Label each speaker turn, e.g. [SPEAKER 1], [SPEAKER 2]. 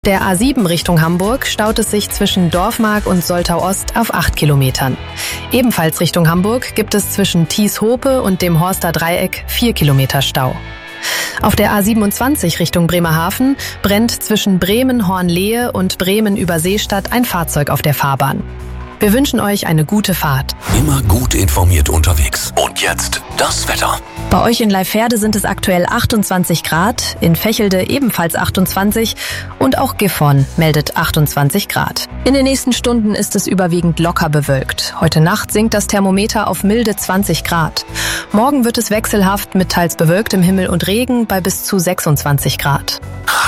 [SPEAKER 1] Der A7 Richtung Hamburg staut es sich zwischen Dorfmark und Soltau-Ost auf 8 Kilometern. Ebenfalls Richtung Hamburg gibt es zwischen Thies-Hope und dem Horster Dreieck 4 Kilometer Stau. Auf der A27 Richtung Bremerhaven brennt zwischen Bremen-Hornlehe und Bremen-Überseestadt ein Fahrzeug auf der Fahrbahn. Wir wünschen euch eine gute Fahrt.
[SPEAKER 2] Immer gut informiert unterwegs. Und jetzt das Wetter.
[SPEAKER 1] Bei euch in Leiferde sind es aktuell 28 Grad, in Vechelde ebenfalls 28 und auch Gifhorn meldet 28 Grad. In den nächsten Stunden ist es überwiegend locker bewölkt. Heute Nacht sinkt das Thermometer auf milde 20 Grad. Morgen wird es wechselhaft mit teils bewölktem Himmel und Regen bei bis zu 26 Grad.